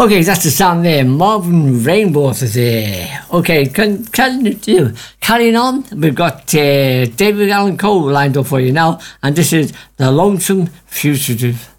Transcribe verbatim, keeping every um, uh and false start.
Okay, that's the sound there. Marvin Rainwater there. Okay, can, can, uh, carrying on, we've got uh, David Allan Coe lined up for you now, and this is The Lonesome Fugitive.